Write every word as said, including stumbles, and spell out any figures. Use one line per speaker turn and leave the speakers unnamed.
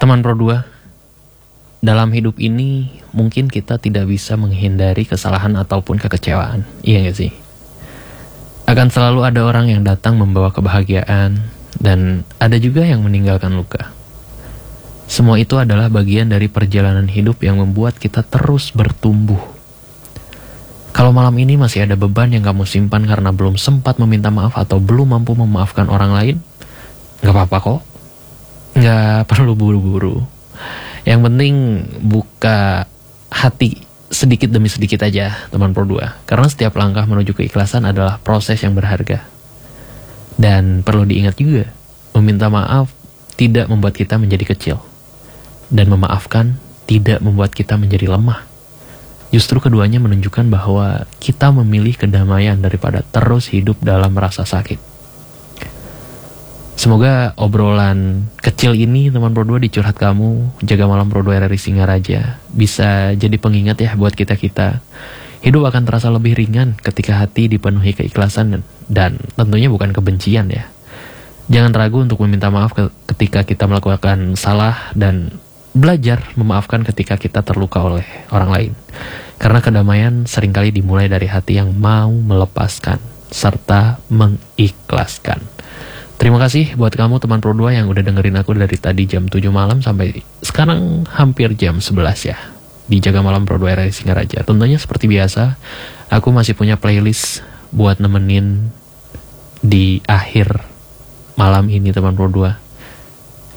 Teman Pro dua, dalam hidup ini mungkin kita tidak bisa menghindari kesalahan ataupun kekecewaan. Iya gak sih? Akan selalu ada orang yang datang membawa kebahagiaan, dan ada juga yang meninggalkan luka. Semua itu adalah bagian dari perjalanan hidup yang membuat kita terus bertumbuh. Kalau malam ini masih ada beban yang kamu simpan karena belum sempat meminta maaf atau belum mampu memaafkan orang lain, gak apa-apa kok. Gak perlu buru-buru. Yang penting buka hati sedikit demi sedikit aja, teman Pro dua. Karena setiap langkah menuju keikhlasan adalah proses yang berharga. Dan perlu diingat juga, meminta maaf tidak membuat kita menjadi kecil. Dan memaafkan tidak membuat kita menjadi lemah. Justru keduanya menunjukkan bahwa kita memilih kedamaian daripada terus hidup dalam rasa sakit. Semoga obrolan kecil ini, teman Pro dua, di Curhat Kamu, Jaga Malam Pro dua R R I Singaraja, bisa jadi pengingat ya buat kita-kita. Hidup akan terasa lebih ringan ketika hati dipenuhi keikhlasan dan, dan tentunya bukan kebencian ya. Jangan ragu untuk meminta maaf ketika kita melakukan salah, dan belajar memaafkan ketika kita terluka oleh orang lain. Karena kedamaian seringkali dimulai dari hati yang mau melepaskan serta mengikhlaskan. Terima kasih buat kamu teman Pro dua yang udah dengerin aku dari tadi jam tujuh malam sampai sekarang hampir jam sebelas ya, di Jaga Malam Pro dua R R I Singaraja. Tentunya seperti biasa, aku masih punya playlist buat nemenin di akhir malam ini teman Pro dua.